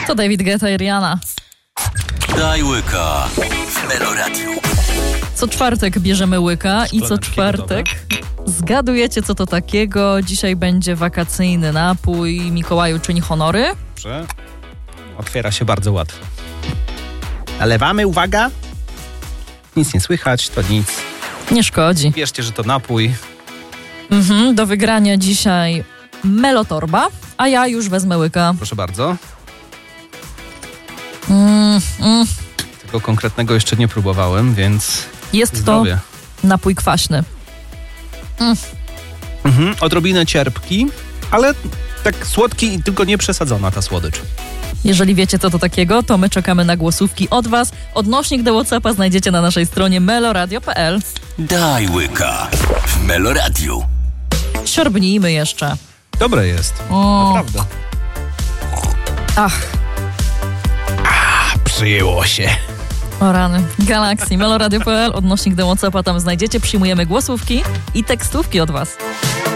To David Guetta i Rihanna. Daj łyka w Meloradiu. Co czwartek bierzemy łyka i co czwartek zgadujecie, co to takiego. Dzisiaj będzie wakacyjny napój. Mikołaju czyni honory. Dobrze. Otwiera się bardzo łatwo. Nalewamy, uwaga. Nic nie słychać, to nic. Nie szkodzi. Wierzcie, że to napój. Do wygrania dzisiaj Melotorba, a ja już wezmę łyka. Proszę bardzo. Tego konkretnego jeszcze nie próbowałem, więc Jest zdrowie. to napój kwaśny. Odrobinę cierpki, ale tak słodki i tylko nie przesadzona ta słodycz. Jeżeli wiecie, co to takiego, to my czekamy na głosówki od was. Odnośnik do WhatsAppa znajdziecie na naszej stronie meloradio.pl. Daj łyka w Meloradiu. Siorbnijmy jeszcze. Dobre jest. O. Naprawdę. Ach, Przyjęło się. o rany. Galaxy, meloradio.pl, odnośnik do WhatsAppa tam znajdziecie. Przyjmujemy głosówki i tekstówki od was.